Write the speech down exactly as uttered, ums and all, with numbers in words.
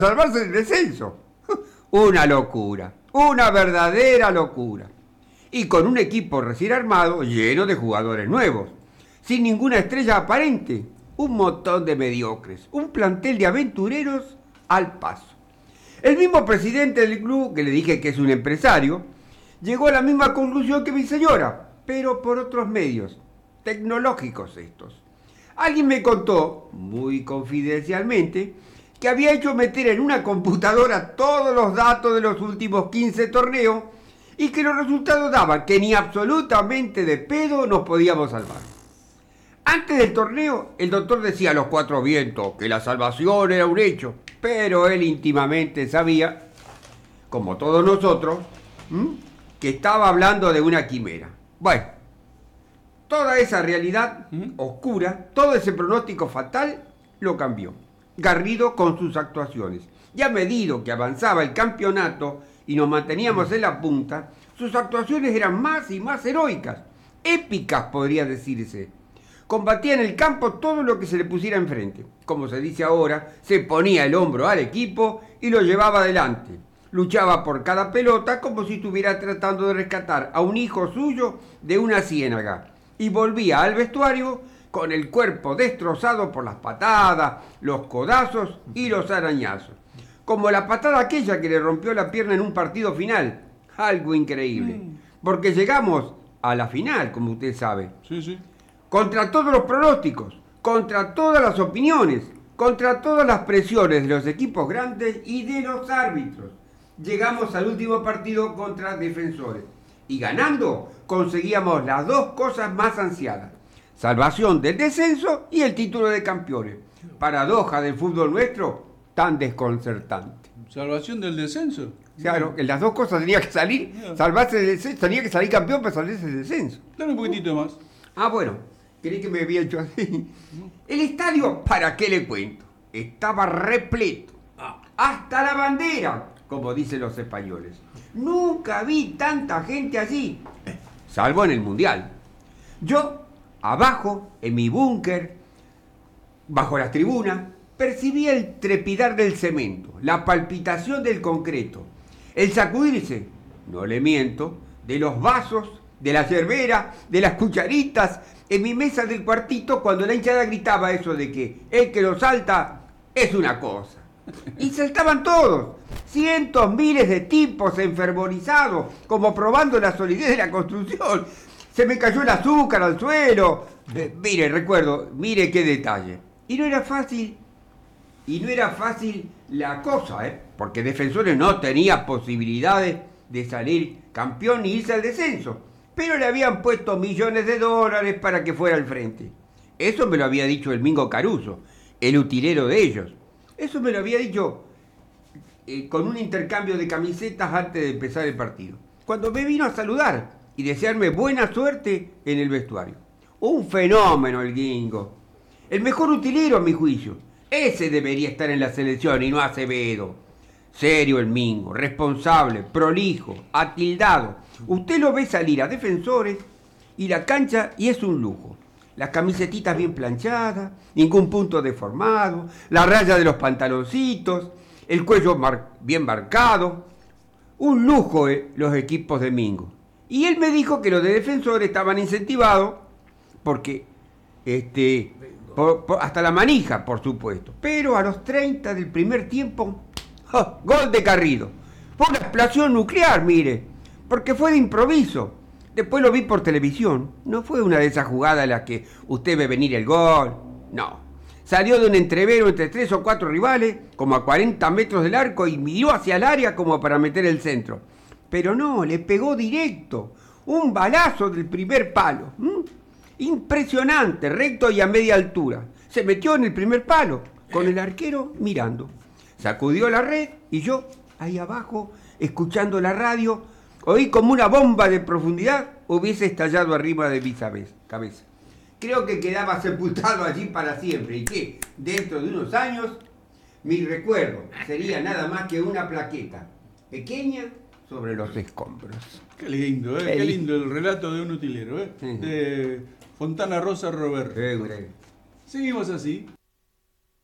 salvarse del descenso. Una locura, una verdadera locura. Y con un equipo recién armado, lleno de jugadores nuevos, sin ninguna estrella aparente, un montón de mediocres, un plantel de aventureros al paso. El mismo presidente del club, que le dije que es un empresario, llegó a la misma conclusión que mi señora, pero por otros medios, tecnológicos estos. Alguien me contó, muy confidencialmente, que había hecho meter en una computadora todos los datos de los últimos quince torneos y que los resultados daban que ni absolutamente de pedo nos podíamos salvar. Antes del torneo, el doctor decía a los cuatro vientos que la salvación era un hecho, pero él íntimamente sabía, como todos nosotros, ¿m? que estaba hablando de una quimera. Bueno, toda esa realidad ¿Mm? oscura, todo ese pronóstico fatal, lo cambió Garrido con sus actuaciones. Y a medida que avanzaba el campeonato y nos manteníamos en la punta, sus actuaciones eran más y más heroicas, épicas podría decirse. Combatía en el campo todo lo que se le pusiera enfrente. Como se dice ahora, se ponía el hombro al equipo y lo llevaba adelante. Luchaba por cada pelota como si estuviera tratando de rescatar a un hijo suyo de una ciénaga. Y volvía al vestuario con el cuerpo destrozado por las patadas, los codazos y los arañazos. Como la patada aquella que le rompió la pierna en un partido final. Algo increíble. Porque llegamos a la final, como usted sabe. Sí, sí. Contra todos los pronósticos, contra todas las opiniones, contra todas las presiones de los equipos grandes y de los árbitros. Llegamos al último partido contra Defensores. Y ganando, conseguíamos las dos cosas más ansiadas. Salvación del descenso y el título de campeones. Paradoja del fútbol nuestro, tan desconcertante. ¿Salvación del descenso? Claro, que las dos cosas tenían que salir, salvarse del descenso, tenía que salir campeón para salirse del descenso. Dale un poquitito más. Ah, bueno, creí que me había hecho así. El estadio, ¿para qué le cuento? Estaba repleto. Hasta la bandera, como dicen los españoles. Nunca vi tanta gente allí, salvo en el Mundial. Yo, abajo, en mi búnker, bajo las tribunas, percibía el trepidar del cemento, la palpitación del concreto, el sacudirse, no le miento, de los vasos, de la yerbera, de las cucharitas, en mi mesa del cuartito cuando la hinchada gritaba eso de que el que lo salta es una cosa. Y saltaban todos, cientos, miles de tipos enfervorizados, como probando la solidez de la construcción. Se me cayó el azúcar al suelo. Eh, mire, recuerdo, mire qué detalle. Y no era fácil, y no era fácil la cosa, ¿eh? Porque Defensores no tenía posibilidades de salir campeón ni irse al descenso. Pero le habían puesto millones de dólares para que fuera al frente. Eso me lo había dicho el Mingo Caruso, el utilero de ellos. Eso me lo había dicho eh, con un intercambio de camisetas antes de empezar el partido. Cuando me vino a saludar y desearme buena suerte en el vestuario. Un fenómeno el Guingo. El mejor utilero a mi juicio. Ese debería estar en la selección y no Acevedo. Serio el Mingo, responsable, prolijo, atildado. Usted lo ve salir a Defensores y la cancha y es un lujo. Las camisetitas bien planchadas, ningún punto deformado, la raya de los pantaloncitos, el cuello mar- bien marcado. Un lujo eh, los equipos de Mingo. Y él me dijo que los de Defensores estaban incentivados porque, este, por, por, hasta la manija, por supuesto. Pero a los treinta del primer tiempo, ¡oh! Gol de Garrido. Fue una explosión nuclear, mire, porque fue de improviso. Después lo vi por televisión. No fue una de esas jugadas en las que usted ve venir el gol. No. Salió de un entrevero entre tres o cuatro rivales, como a cuarenta metros del arco, y miró hacia el área como para meter el centro. Pero no, le pegó directo. Un balazo del primer palo. ¿Mm? Impresionante, recto y a media altura. Se metió en el primer palo, con el arquero mirando. Sacudió la red y yo, ahí abajo, escuchando la radio, oí como una bomba de profundidad hubiese estallado arriba de mi cabeza. Creo que quedaba sepultado allí para siempre y que, dentro de unos años, mi recuerdo sería nada más que una plaqueta pequeña sobre los escombros. Qué lindo, ¿eh? Qué lindo el relato de un utilero, ¿eh? De Fontana Rosa Roberto. Sí, Seguimos así.